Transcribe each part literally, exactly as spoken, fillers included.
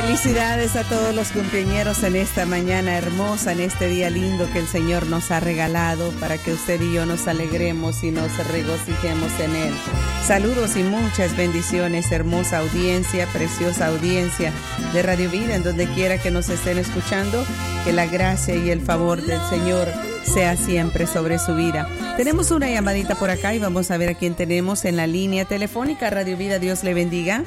Felicidades a todos los cumpleañeros en esta mañana hermosa, en este día lindo que el Señor nos ha regalado para que usted y yo nos alegremos y nos regocijemos en Él. Saludos y muchas bendiciones, hermosa audiencia, preciosa audiencia de Radio Vida, en donde quiera que nos estén escuchando, que la gracia y el favor del Señor sea siempre sobre su vida. Tenemos una llamadita por acá y vamos a ver a quién tenemos en la línea telefónica. Radio Vida, Dios le bendiga.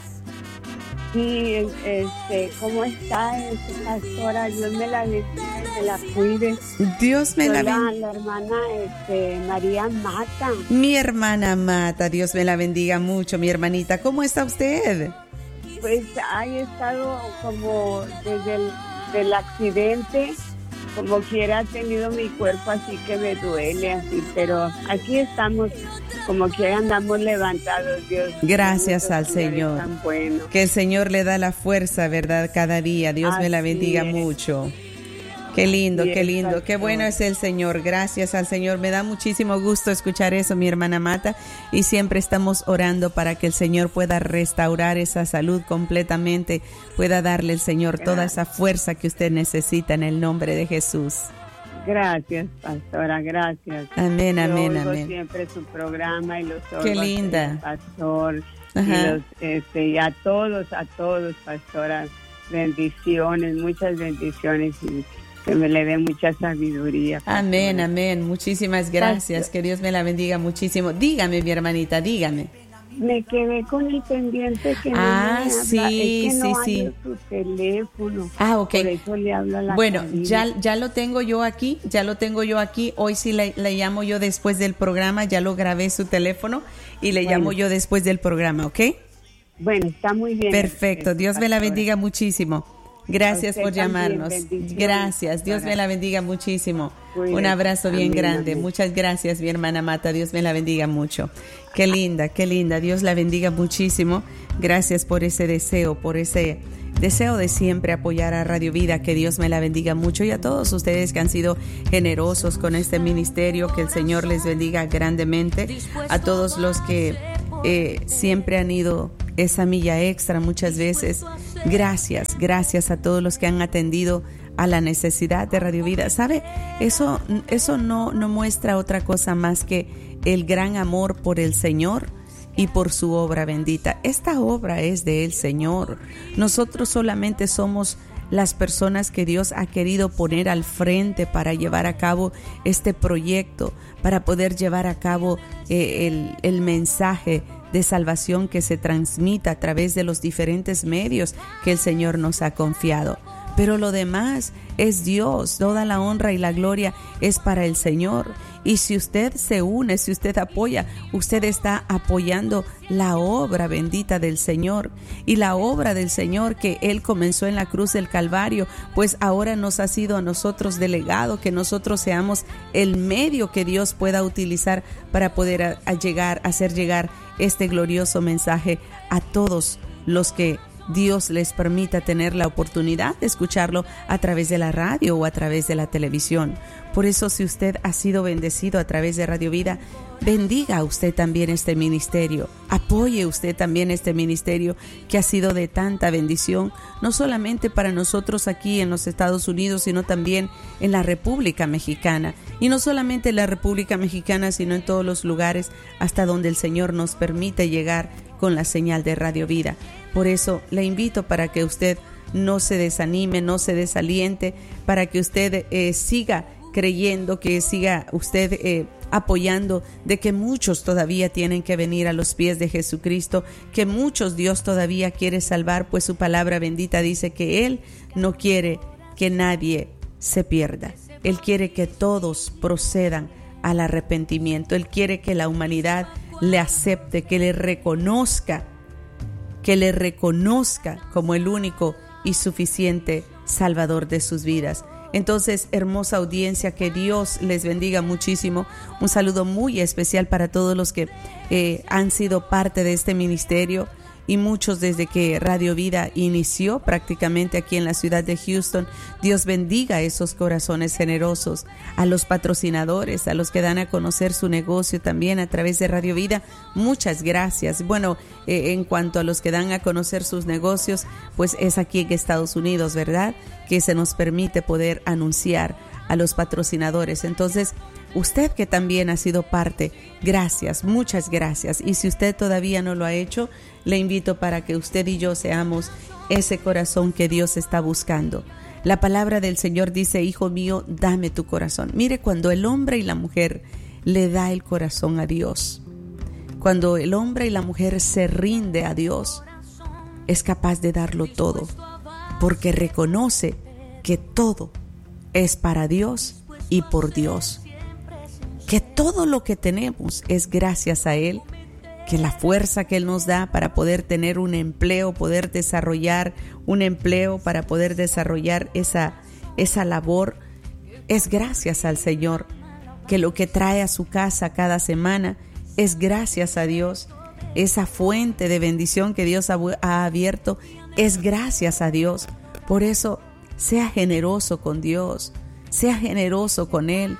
Sí, este, ¿cómo está, este, pastora? Dios me la bendiga y me la cuide. Dios me Soy la la, bendiga. la hermana este, María Mata. Mi hermana Mata, Dios me la bendiga mucho, mi hermanita. ¿Cómo está usted? Pues he estado como desde el del accidente, como quiera ha tenido mi cuerpo así que me duele así, pero aquí estamos, como quiera andamos levantados, Dios. Gracias al Señor. Tan bueno. Que el Señor le da la fuerza, ¿verdad? Cada día. Dios Así me la bendiga es. mucho. Qué lindo, Así qué es, lindo, pastor. qué bueno es el Señor. Gracias al Señor. Me da muchísimo gusto escuchar eso, mi hermana Mata. Y siempre estamos orando para que el Señor pueda restaurar esa salud completamente, pueda darle el Señor toda esa fuerza que usted necesita en el nombre de Jesús. Gracias, pastora, gracias. Amén, amén, Yo oigo amén. siempre su programa y los oigo Qué a usted, linda. pastor, y, Ajá. los, este, y a todos, a todos, pastora, bendiciones, muchas bendiciones y que me le dé mucha sabiduría. pastora. Amén, amén. Muchísimas gracias. Que Dios me la bendiga muchísimo. Dígame, mi hermanita, dígame. Me quedé con el pendiente que Ah, no me habla, sí, es que no sí, sí. hay su teléfono. Ah, ok. Por eso le hablo a la Bueno, cabina. ya, ya lo tengo yo aquí, ya lo tengo yo aquí. Hoy sí le, le llamo yo después del programa, ya lo grabé su teléfono y le Bueno. llamo yo después del programa, ¿ok? Bueno, está muy bien. Perfecto, Dios me la pastora. bendiga muchísimo. Gracias A usted por también, llamarnos. bendiciones, Gracias, Dios pastora. me la bendiga muchísimo. Cuídese. Un abrazo bien Amén, grande. amén. Muchas gracias, mi hermana Mata. Dios me la bendiga mucho. Qué linda, qué linda. Dios la bendiga muchísimo. Gracias por ese deseo, por ese deseo de siempre apoyar a Radio Vida. Que Dios me la bendiga mucho y a todos ustedes que han sido generosos con este ministerio. Que el Señor les bendiga grandemente. A todos los que eh, siempre han ido esa milla extra muchas veces. Gracias, gracias a todos los que han atendido a la necesidad de Radio Vida. ¿Sabe? Eso, eso no, no muestra otra cosa más que el gran amor por el Señor y por su obra bendita. Esta obra es del Señor. Nosotros solamente somos las personas que Dios ha querido poner al frente para llevar a cabo este proyecto, para poder llevar a cabo eh, el, el mensaje de salvación que se transmita a través de los diferentes medios que el Señor nos ha confiado. Pero lo demás es Dios, toda la honra y la gloria es para el Señor. Y si usted se une, si usted apoya, usted está apoyando la obra bendita del Señor. Y la obra del Señor que Él comenzó en la cruz del Calvario, pues ahora nos ha sido a nosotros delegado, que nosotros seamos el medio que Dios pueda utilizar para poder a, a llegar, hacer llegar este glorioso mensaje a todos los que Dios les permita tener la oportunidad de escucharlo a través de la radio o a través de la televisión. Por eso, si usted ha sido bendecido a través de Radio Vida, bendiga usted también este ministerio. Apoye usted también este ministerio que ha sido de tanta bendición, no solamente para nosotros aquí en los Estados Unidos, sino también en la República Mexicana. Y no solamente en la República Mexicana, sino en todos los lugares hasta donde el Señor nos permite llegar con la señal de Radio Vida. Por eso le invito para que usted no se desanime, no se desaliente, para que usted eh, siga creyendo, que siga usted eh, apoyando de que muchos todavía tienen que venir a los pies de Jesucristo, que muchos Dios todavía quiere salvar, pues su palabra bendita dice que Él no quiere que nadie se pierda. Él quiere que todos procedan al arrepentimiento. Él quiere que la humanidad le acepte, que le reconozca, que le reconozca como el único y suficiente Salvador de sus vidas. Entonces, hermosa audiencia, que Dios les bendiga muchísimo. Un saludo muy especial para todos los que eh, han sido parte de este ministerio. y muchos desde que Radio Vida inició prácticamente aquí en la ciudad de Houston. Dios bendiga esos corazones generosos, a los patrocinadores, a los que dan a conocer su negocio también a través de Radio Vida. Muchas gracias. Bueno, eh, en cuanto a los que dan a conocer sus negocios, pues es aquí en Estados Unidos, ¿verdad?, que se nos permite poder anunciar a los patrocinadores. Entonces, usted que también ha sido parte, gracias, muchas gracias. Y si usted todavía no lo ha hecho, le invito para que usted y yo seamos ese corazón que Dios está buscando. La palabra del Señor dice: hijo mío, dame tu corazón. Mire, cuando el hombre y la mujer le da el corazón a Dios, cuando el hombre y la mujer se rinde a Dios, es capaz de darlo todo, porque reconoce que todo es para Dios y por Dios, que todo lo que tenemos es gracias a Él, que la fuerza que Él nos da para poder tener un empleo, poder desarrollar un empleo, para poder desarrollar esa, esa labor, es gracias al Señor, que lo que trae a su casa cada semana es gracias a Dios, esa fuente de bendición que Dios ha, ha abierto es gracias a Dios. Por eso, sea generoso con Dios, sea generoso con Él,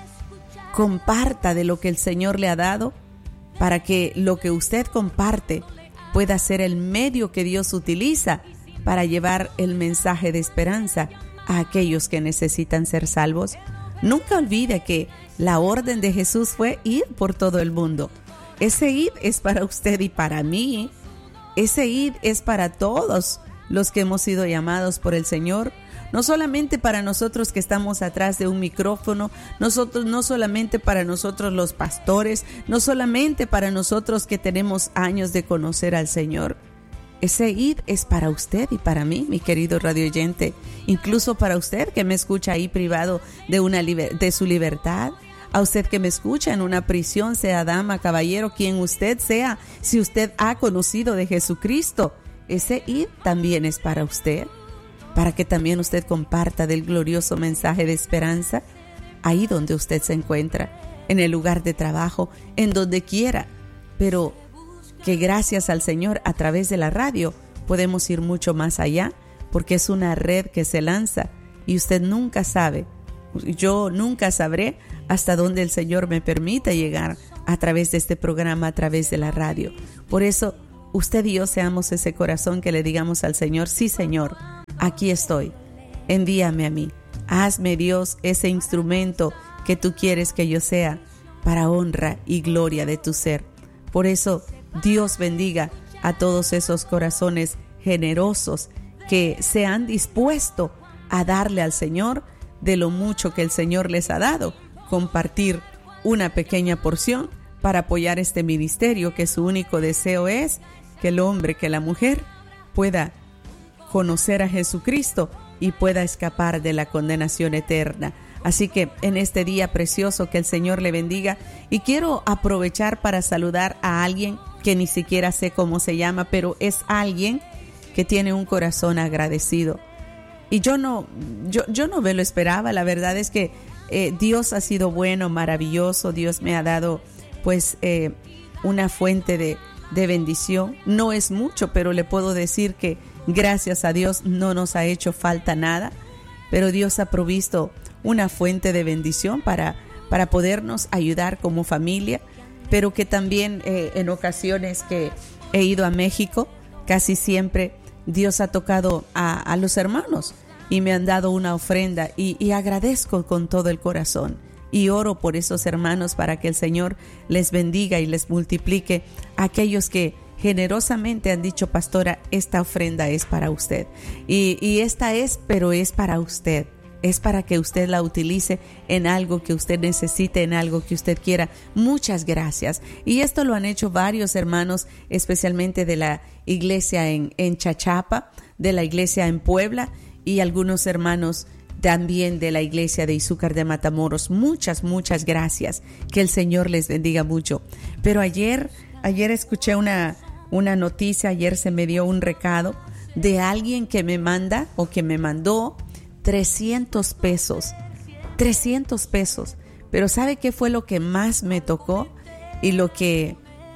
comparta de lo que el Señor le ha dado, para que lo que usted comparte pueda ser el medio que Dios utiliza para llevar el mensaje de esperanza a aquellos que necesitan ser salvos. Nunca olvide que la orden de Jesús fue ir por todo el mundo. Ese ir es para usted y para mí. Ese ir es para todos los que hemos sido llamados por el Señor. No solamente para nosotros que estamos atrás de un micrófono, nosotros, no solamente para nosotros los pastores, no solamente para nosotros que tenemos años de conocer al Señor. Ese ir es para usted y para mí, mi querido radioyente, incluso para usted que me escucha ahí privado de, una liber- de su libertad, a usted que me escucha en una prisión, sea dama, caballero, quien usted sea, si usted ha conocido de Jesucristo, ese ir también es para usted, para que también usted comparta del glorioso mensaje de esperanza ahí donde usted se encuentra, en el lugar de trabajo, en donde quiera, pero que gracias al Señor a través de la radio podemos ir mucho más allá, porque es una red que se lanza y usted nunca sabe, yo nunca sabré hasta dónde el Señor me permita llegar a través de este programa, a través de la radio. Por eso, usted y yo seamos ese corazón que le digamos al Señor: sí, Señor, aquí estoy, envíame a mí, hazme, Dios, ese instrumento que tú quieres que yo sea para honra y gloria de tu ser. Por eso, Dios bendiga a todos esos corazones generosos que se han dispuesto a darle al Señor de lo mucho que el Señor les ha dado, compartir una pequeña porción para apoyar este ministerio, que su único deseo es que el hombre, que la mujer pueda conocer a Jesucristo y pueda escapar de la condenación eterna. Así que en este día precioso, que el Señor le bendiga, y quiero aprovechar para saludar a alguien que ni siquiera sé cómo se llama, pero es alguien que tiene un corazón agradecido. Y yo no, yo, yo no me lo esperaba. La verdad es que eh, Dios ha sido bueno, maravilloso. Dios me ha dado pues eh, una fuente de, de bendición. No es mucho, pero le puedo decir que gracias a Dios no nos ha hecho falta nada. Pero Dios ha provisto una fuente de bendición para, para podernos ayudar como familia. Pero que también eh, en ocasiones que he ido a México, casi siempre Dios ha tocado a, a los hermanos y me han dado una ofrenda, y, y agradezco con todo el corazón y oro por esos hermanos para que el Señor les bendiga y les multiplique a aquellos que generosamente han dicho: pastora, esta ofrenda es para usted, y, y esta es, pero es para usted. Es para que usted la utilice en algo que usted necesite, en algo que usted quiera. Muchas gracias. Y esto lo han hecho varios hermanos, especialmente de la iglesia en, en Chachapa, de la iglesia en Puebla, y algunos hermanos también de la iglesia de Izúcar de Matamoros. Muchas, muchas gracias. Que el Señor les bendiga mucho. Pero ayer, ayer escuché una, una noticia, ayer se me dio un recado de alguien que me manda o que me mandó trescientos pesos, trescientos pesos. Pero ¿sabe qué fue lo que más me tocó? Y lo que,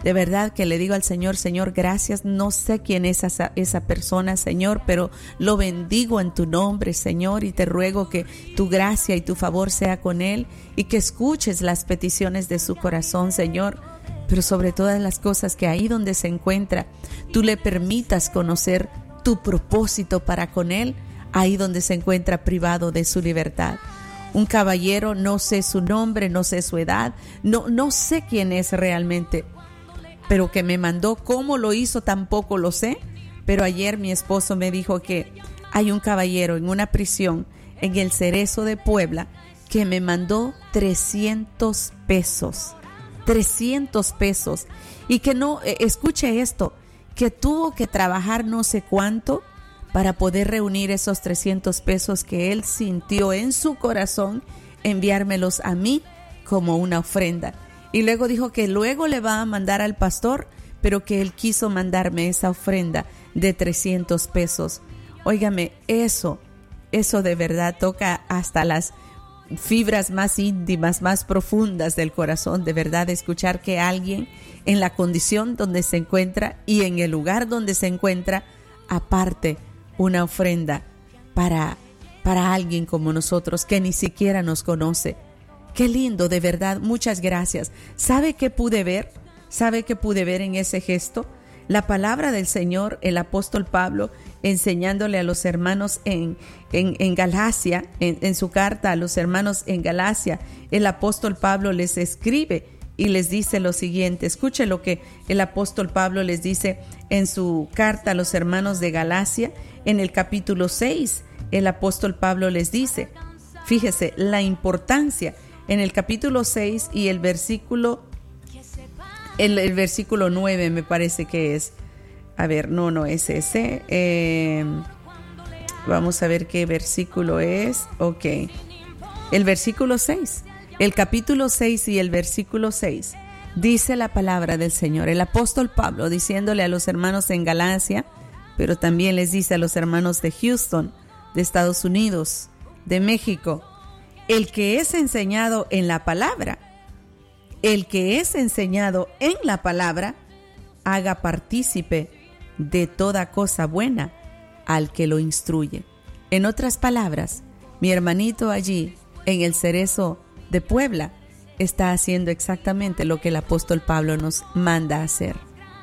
De verdad que le digo al Señor, Señor, gracias. No sé quién es esa, esa persona, Señor, pero lo bendigo en tu nombre, Señor, y te ruego que tu gracia y tu favor sea con él y que escuches las peticiones de su corazón, Señor. Pero sobre todas las cosas, que ahí donde se encuentra, tú le permitas conocer tu propósito para con él, ahí donde se encuentra privado de su libertad. Un caballero, no sé su nombre, no sé su edad, no, no sé quién es realmente, pero que me mandó, cómo lo hizo tampoco lo sé. Pero ayer mi esposo me dijo que hay un caballero en una prisión en el Cerezo de Puebla que me mandó trescientos pesos, trescientos pesos, y que no, eh, escuche esto, que tuvo que trabajar no sé cuánto para poder reunir esos trescientos pesos que él sintió en su corazón enviármelos a mí como una ofrenda. Y luego dijo que luego le va a mandar al pastor, pero que él quiso mandarme esa ofrenda de trescientos pesos. Óigame, eso, eso de verdad toca hasta las fibras más íntimas, más profundas del corazón. De verdad, escuchar que alguien en la condición donde se encuentra y en el lugar donde se encuentra, aparte una ofrenda para, para alguien como nosotros que ni siquiera nos conoce. Qué lindo, de verdad, muchas gracias. ¿Sabe qué pude ver? ¿Sabe qué pude ver en ese gesto? La palabra del Señor, el apóstol Pablo, enseñándole a los hermanos en, en, en Galacia, en, en su carta a los hermanos en Galacia, el apóstol Pablo les escribe y les dice lo siguiente. Escuche lo que el apóstol Pablo les dice en su carta a los hermanos de Galacia, en el capítulo seis. El apóstol Pablo les dice, fíjese la importancia. En el capítulo seis y el versículo, el, el versículo nueve me parece que es. A ver, no, no es ese. Eh, vamos a ver qué versículo es. Ok. El versículo seis. El capítulo seis y el versículo seis. Dice la palabra del Señor. El apóstol Pablo diciéndole a los hermanos en Galacia, pero también les dice a los hermanos de Houston, de Estados Unidos, de México. El que es enseñado en la palabra, el que es enseñado en la palabra, haga partícipe de toda cosa buena al que lo instruye. En otras palabras, mi hermanito allí en el Cerezo de Puebla está haciendo exactamente lo que el apóstol Pablo nos manda a hacer.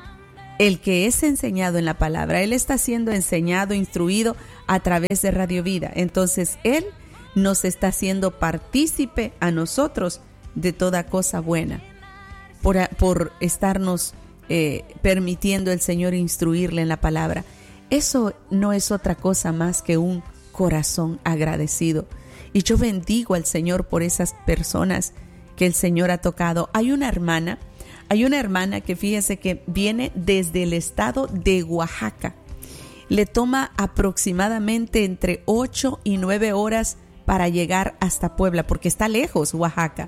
El que es enseñado en la palabra, él está siendo enseñado, instruido a través de Radio Vida. Entonces, él nos está haciendo partícipe a nosotros de toda cosa buena, por, por estarnos eh, permitiendo el Señor instruirle en la palabra. Eso no es otra cosa más que un corazón agradecido. Y yo bendigo al Señor por esas personas que el Señor ha tocado. Hay una hermana, hay una hermana que fíjese que viene desde el estado de Oaxaca. Le toma aproximadamente entre ocho y nueve horas para llegar hasta Puebla, porque está lejos Oaxaca.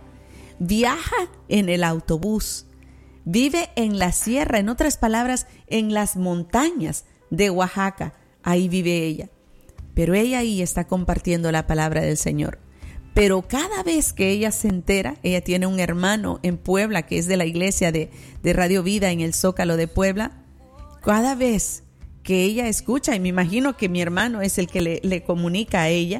Viaja en el autobús, vive en la sierra, en otras palabras, en las montañas de Oaxaca. Ahí vive ella. Pero ella ahí está compartiendo la palabra del Señor. Pero cada vez que ella se entera, ella tiene un hermano en Puebla que es de la iglesia de, de Radio Vida en el Zócalo de Puebla. Cada vez que ella escucha, y me imagino que mi hermano es el que le, le comunica a ella,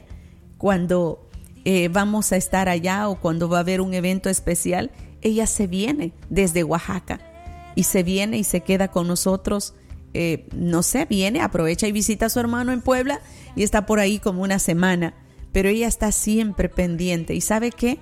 cuando eh, vamos a estar allá o cuando va a haber un evento especial, ella se viene desde Oaxaca y se viene y se queda con nosotros. Eh, no sé, viene, aprovecha y visita a su hermano en Puebla y está por ahí como una semana, pero ella está siempre pendiente. ¿Y sabe qué?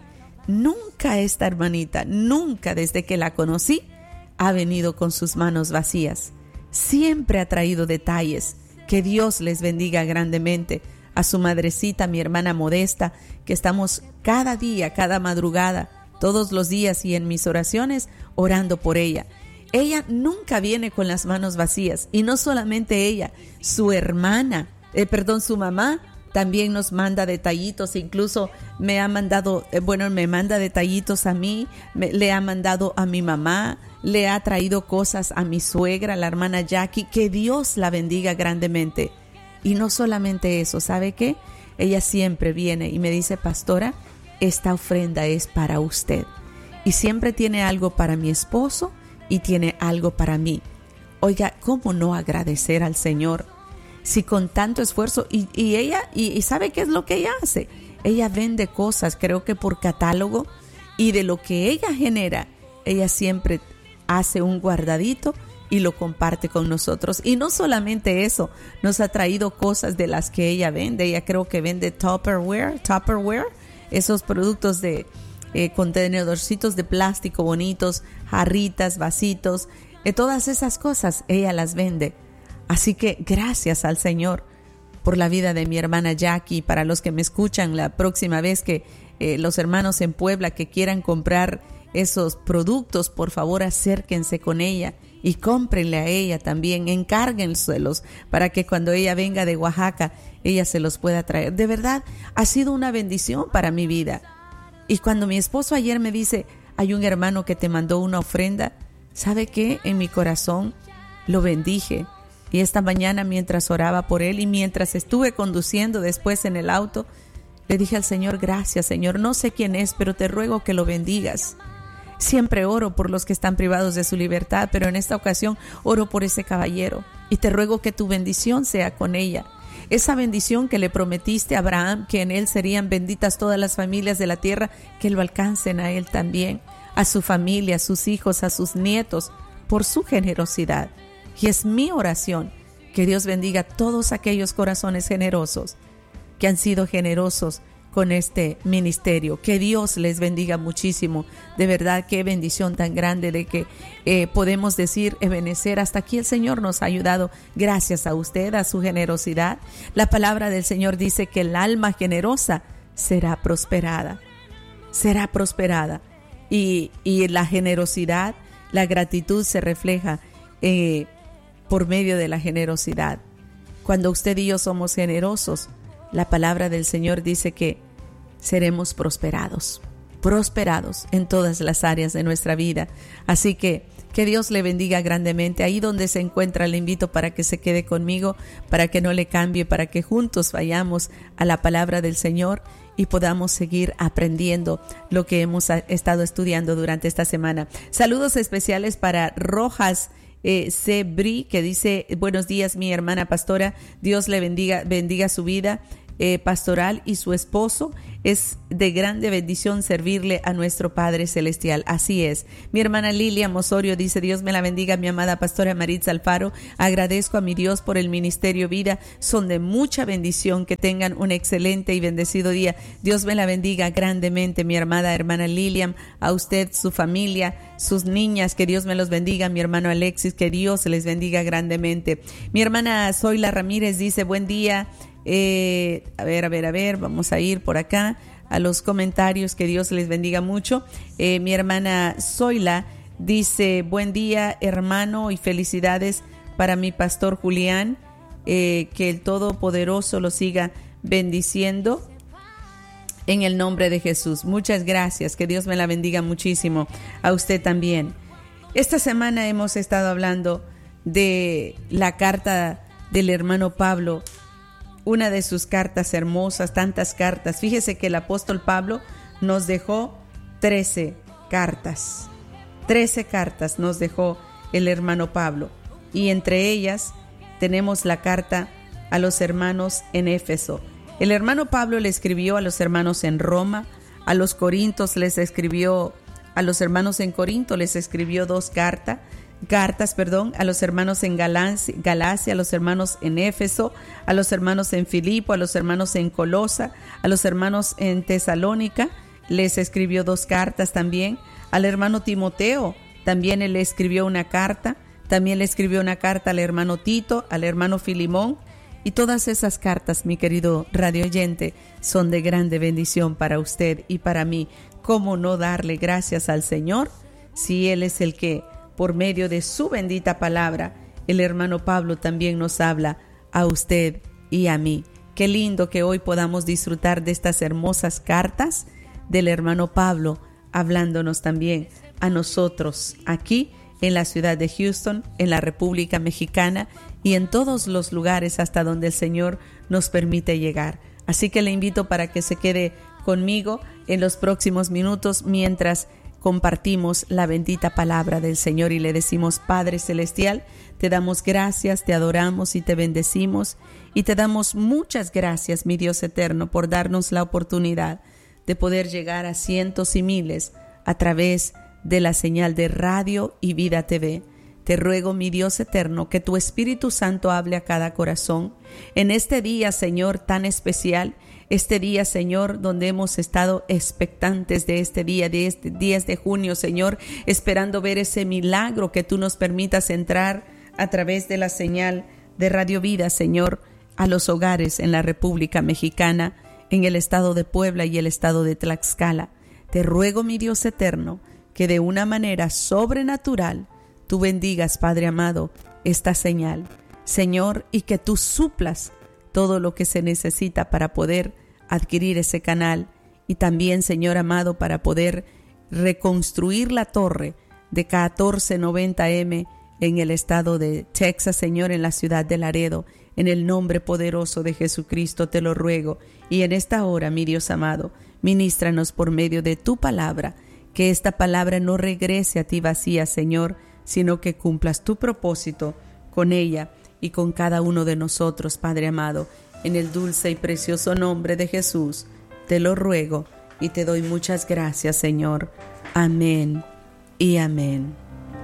Nunca esta hermanita, nunca desde que la conocí, ha venido con sus manos vacías. Siempre ha traído detalles. Que Dios les bendiga grandemente. A su madrecita, mi hermana Modesta, que estamos cada día, cada madrugada, todos los días y en mis oraciones orando por ella. Ella nunca viene con las manos vacías, y no solamente ella, su hermana, eh, perdón, su mamá también nos manda detallitos. Incluso me ha mandado, eh, bueno, me manda detallitos a mí, me, le ha mandado a mi mamá, le ha traído cosas a mi suegra, la hermana Jackie. Que Dios la bendiga grandemente. Y no solamente eso, ¿sabe qué? Ella siempre viene y me dice: pastora, esta ofrenda es para usted. Y siempre tiene algo para mi esposo y tiene algo para mí. Oiga, ¿cómo no agradecer al Señor? Si con tanto esfuerzo, y, y ella, y, y ¿sabe qué es lo que ella hace? Ella vende cosas, creo que por catálogo, y de lo que ella genera, ella siempre hace un guardadito y lo comparte con nosotros. Y no solamente eso, nos ha traído cosas de las que ella vende. Ella creo que vende Tupperware, Tupperware, esos productos de eh, contenedorcitos de plástico bonitos, jarritas, vasitos, eh, todas esas cosas ella las vende. Así que gracias al Señor por la vida de mi hermana Jackie. Para los que me escuchan la próxima vez que eh, los hermanos en Puebla que quieran comprar esos productos, por favor acérquense con ella y cómprenle a ella también, encárguenselos para que cuando ella venga de Oaxaca, ella se los pueda traer. De verdad, ha sido una bendición para mi vida. Y cuando mi esposo ayer me dice, hay un hermano que te mandó una ofrenda, ¿sabe qué? En mi corazón lo bendije. Y esta mañana mientras oraba por él y mientras estuve conduciendo después en el auto, le dije al Señor, gracias Señor, no sé quién es, pero te ruego que lo bendigas. Siempre oro por los que están privados de su libertad, pero en esta ocasión oro por ese caballero y te ruego que tu bendición sea con ella. Esa bendición que le prometiste a Abraham, que en él serían benditas todas las familias de la tierra, que lo alcancen a él también, a su familia, a sus hijos, a sus nietos, por su generosidad. Y es mi oración que Dios bendiga a todos aquellos corazones generosos que han sido generosos con este ministerio. Que Dios les bendiga muchísimo. De verdad, qué bendición tan grande de que eh, podemos decir, Ebenecer, hasta aquí el Señor nos ha ayudado gracias a usted, a su generosidad. La palabra del Señor dice que el alma generosa será prosperada. Será prosperada. Y, y la generosidad, la gratitud se refleja eh, por medio de la generosidad. Cuando usted y yo somos generosos, la palabra del Señor dice que seremos prosperados, prosperados en todas las áreas de nuestra vida. Así que que Dios le bendiga grandemente. Ahí donde se encuentra, le invito para que se quede conmigo, para que no le cambie, para que juntos vayamos a la palabra del Señor y podamos seguir aprendiendo lo que hemos estado estudiando durante esta semana. Saludos especiales para Rojas Eh, Sebri, que dice, buenos días mi hermana pastora, Dios le bendiga, bendiga su vida eh, pastoral y su esposo. Es de grande bendición servirle a nuestro Padre Celestial. Así es. Mi hermana Lilia Mosorio dice, Dios me la bendiga, mi amada pastora Maritza Alfaro. Agradezco a mi Dios por el ministerio Vida. Son de mucha bendición. Que tengan un excelente y bendecido día. Dios me la bendiga grandemente, mi amada hermana Lilian, a usted, su familia, sus niñas, que Dios me los bendiga. Mi hermano Alexis, que Dios les bendiga grandemente. Mi hermana Zoila Ramírez dice, buen día. Eh, a ver, a ver, a ver, vamos a ir por acá a los comentarios, que Dios les bendiga mucho. Eh, mi hermana Zoila dice, buen día hermano y felicidades para mi pastor Julián, eh, que el Todopoderoso lo siga bendiciendo en el nombre de Jesús. Muchas gracias, que Dios me la bendiga muchísimo, a usted también. Esta semana hemos estado hablando de la carta del hermano Pablo, una de sus cartas hermosas, tantas cartas. Fíjese que el apóstol Pablo nos dejó trece cartas. Trece cartas nos dejó el hermano Pablo. Y entre ellas tenemos la carta a los hermanos en Éfeso. El hermano Pablo le escribió a los hermanos en Roma, a los Corintios les escribió, a los hermanos en Corinto les escribió dos cartas, cartas, perdón, a los hermanos en Galacia, Galacia, a los hermanos en Éfeso, a los hermanos en Filipo, a los hermanos en Colosa, a los hermanos en Tesalónica, les escribió dos cartas también. Al hermano Timoteo también él le escribió una carta, también le escribió una carta al hermano Tito, al hermano Filimón, y todas esas cartas, mi querido radio oyente, son de grande bendición para usted y para mí. ¿Cómo no darle gracias al Señor si Él es el que, por medio de su bendita palabra, el hermano Pablo también nos habla a usted y a mí? Qué lindo que hoy podamos disfrutar de estas hermosas cartas del hermano Pablo, hablándonos también a nosotros aquí en la ciudad de Houston, en la República Mexicana y en todos los lugares hasta donde el Señor nos permite llegar. Así que le invito para que se quede conmigo en los próximos minutos mientras compartimos la bendita palabra del Señor y le decimos: Padre Celestial, te damos gracias, te adoramos y te bendecimos, y te damos muchas gracias, mi Dios eterno, por darnos la oportunidad de poder llegar a cientos y miles a través de la señal de Radio y Vida T V. Te ruego, mi Dios eterno, que tu Espíritu Santo hable a cada corazón en este día, Señor, tan especial. Este día, Señor, donde hemos estado expectantes de este día, de este diez de junio, Señor, esperando ver ese milagro que tú nos permitas entrar a través de la señal de Radio Vida, Señor, a los hogares en la República Mexicana, en el estado de Puebla y el estado de Tlaxcala. Te ruego, mi Dios eterno, que de una manera sobrenatural tú bendigas, Padre amado, esta señal, Señor, y que tú suplas todo lo que se necesita para poder adquirir ese canal, y también, Señor amado, para poder reconstruir la torre de catorce noventa eme en el estado de Texas, Señor, en la ciudad de Laredo. En el nombre poderoso de Jesucristo te lo ruego, y en esta hora, mi Dios amado, ministranos por medio de tu palabra, que esta palabra no regrese a ti vacía, Señor, sino que cumplas tu propósito con ella y con cada uno de nosotros, Padre amado. En el dulce y precioso nombre de Jesús, te lo ruego y te doy muchas gracias, Señor. Amén y amén.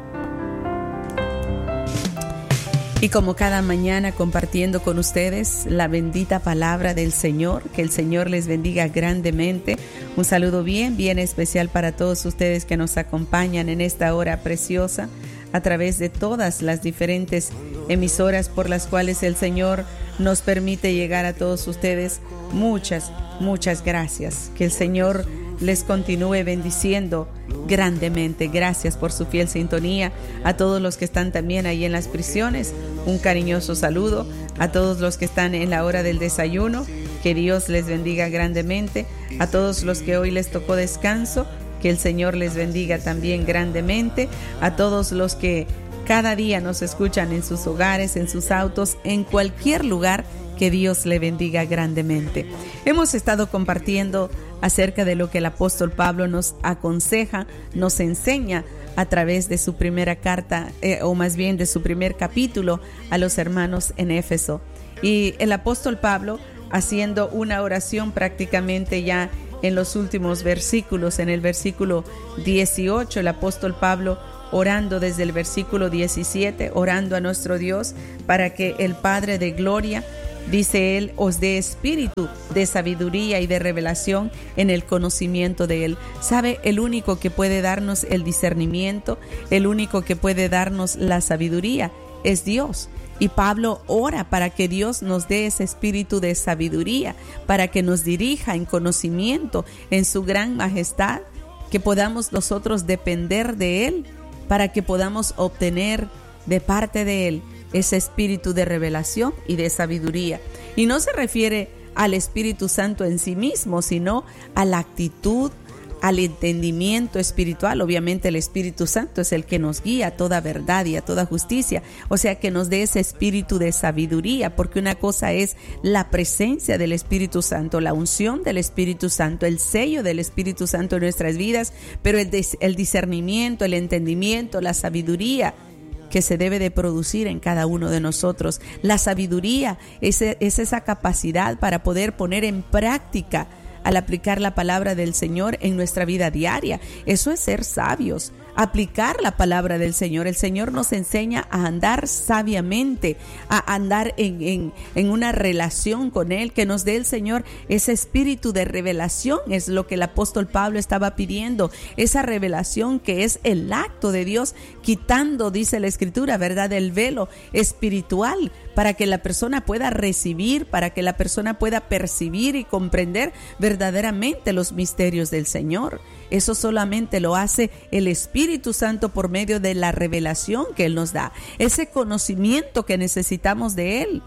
Y como cada mañana compartiendo con ustedes la bendita palabra del Señor, que el Señor les bendiga grandemente. Un saludo bien, bien especial para todos ustedes que nos acompañan en esta hora preciosa a través de todas las diferentes emisoras por las cuales el Señor nos permite llegar a todos ustedes. Muchas, muchas gracias. Que el Señor les continúe bendiciendo grandemente. Gracias por su fiel sintonía. A todos los que están también ahí en las prisiones, un cariñoso saludo. A todos los que están en la hora del desayuno, que Dios les bendiga grandemente. A todos los que hoy les tocó descanso, que el Señor les bendiga también grandemente. A todos los que cada día nos escuchan en sus hogares, en sus autos, en cualquier lugar, que Dios le bendiga grandemente. Hemos estado compartiendo acerca de lo que el apóstol Pablo nos aconseja, nos enseña a través de su primera carta, eh, o más bien de su primer capítulo a los hermanos en Éfeso. Y el apóstol Pablo, haciendo una oración prácticamente ya en los últimos versículos, en el versículo dieciocho, el apóstol Pablo orando desde el versículo diecisiete, orando a nuestro Dios para que el Padre de gloria, dice él, os dé espíritu de sabiduría y de revelación en el conocimiento de él. ¿Sabe? El único que puede darnos el discernimiento, el único que puede darnos la sabiduría es Dios. Y Pablo ora para que Dios nos dé ese espíritu de sabiduría, para que nos dirija en conocimiento, en su gran majestad, que podamos nosotros depender de él, para que podamos obtener de parte de él ese espíritu de revelación y de sabiduría. Y no se refiere al Espíritu Santo en sí mismo, sino a la actitud, al entendimiento espiritual. Obviamente el Espíritu Santo es el que nos guía a toda verdad y a toda justicia, o sea, que nos dé ese espíritu de sabiduría, porque una cosa es la presencia del Espíritu Santo, la unción del Espíritu Santo, el sello del Espíritu Santo en nuestras vidas, pero el, des- el discernimiento, el entendimiento, la sabiduría que se debe de producir en cada uno de nosotros. La sabiduría es, es esa capacidad para poder poner en práctica al aplicar la palabra del Señor en nuestra vida diaria. Eso es ser sabios, aplicar la palabra del Señor. El Señor nos enseña a andar sabiamente, a andar en, en, en una relación con Él, que nos dé el Señor ese espíritu de revelación. Es lo que el apóstol Pablo estaba pidiendo, esa revelación que es el acto de Dios, quitando, dice la Escritura, ¿verdad?, el velo espiritual, para que la persona pueda recibir, para que la persona pueda percibir y comprender verdaderamente los misterios del Señor. Eso solamente lo hace el Espíritu Santo por medio de la revelación que Él nos da, ese conocimiento que necesitamos de Él.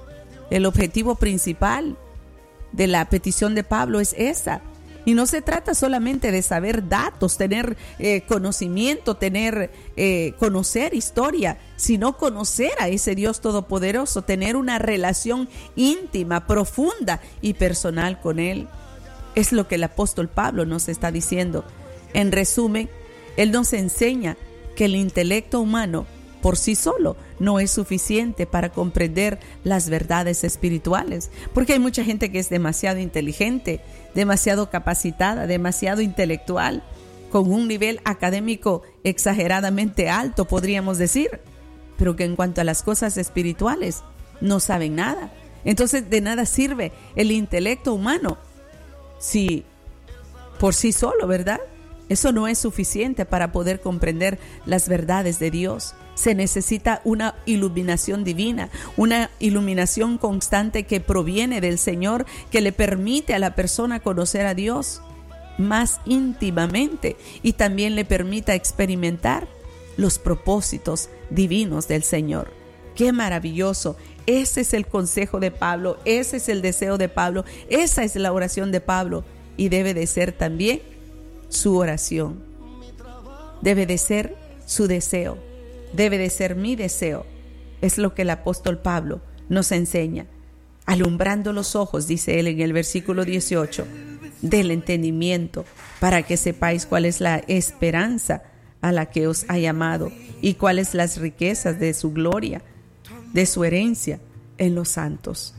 El objetivo principal de la petición de Pablo es esa. Y no se trata solamente de saber datos, tener eh, conocimiento, tener, eh, conocer historia, sino conocer a ese Dios todopoderoso, tener una relación íntima, profunda y personal con Él. Es lo que el apóstol Pablo nos está diciendo. En resumen, Él nos enseña que el intelecto humano por sí solo no es suficiente para comprender las verdades espirituales, porque hay mucha gente que es demasiado inteligente, demasiado capacitada, demasiado intelectual, con un nivel académico exageradamente alto, podríamos decir, pero que en cuanto a las cosas espirituales no saben nada. Entonces de nada sirve el intelecto humano si por sí solo, ¿verdad? Eso no es suficiente para poder comprender las verdades de Dios. Se necesita una iluminación divina, una iluminación constante que proviene del Señor, que le permite a la persona conocer a Dios más íntimamente y también le permita experimentar los propósitos divinos del Señor. ¡Qué maravilloso! Ese es el consejo de Pablo, ese es el deseo de Pablo, esa es la oración de Pablo y debe de ser también su oración. Debe de ser su deseo, debe de ser mi deseo. Es lo que el apóstol Pablo nos enseña, alumbrando los ojos, dice él en el versículo dieciocho, del entendimiento, para que sepáis cuál es la esperanza a la que os ha llamado y cuáles las riquezas de su gloria, de su herencia en los santos.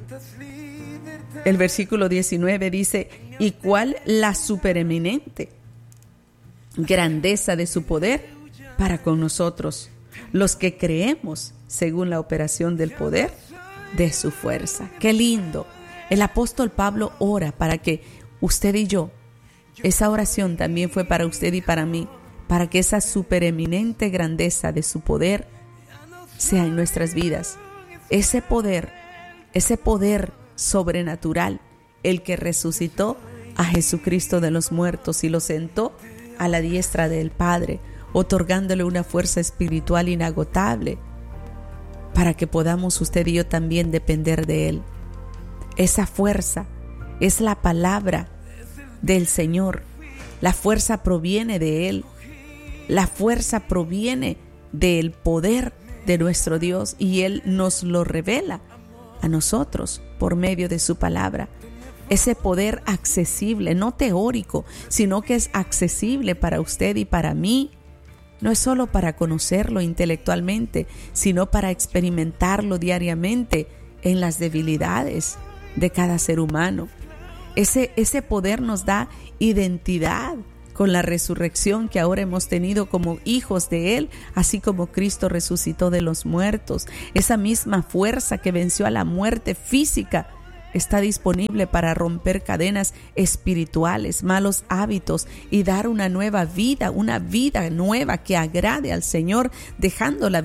El versículo diecinueve dice, y cuál la supereminente grandeza de su poder para con nosotros, los que creemos según la operación del poder de su fuerza. ¡Qué lindo! El apóstol Pablo ora para que usted y yo, esa oración también fue para usted y para mí, para que esa supereminente grandeza de su poder sea en nuestras vidas. Ese poder, ese poder sobrenatural, el que resucitó a Jesucristo de los muertos y lo sentó a la diestra del Padre, otorgándole una fuerza espiritual inagotable para que podamos usted y yo también depender de Él. Esa fuerza es la palabra del Señor. La fuerza proviene de Él. La fuerza proviene del poder de nuestro Dios y Él nos lo revela a nosotros por medio de su palabra. Ese poder accesible, no teórico, sino que es accesible para usted y para mí. No es solo para conocerlo intelectualmente, sino para experimentarlo diariamente en las debilidades de cada ser humano. Ese, ese poder nos da identidad con la resurrección que ahora hemos tenido como hijos de Él, así como Cristo resucitó de los muertos. Esa misma fuerza que venció a la muerte física está disponible para romper cadenas espirituales, malos hábitos y dar una nueva vida, una vida nueva que agrade al Señor, dejando la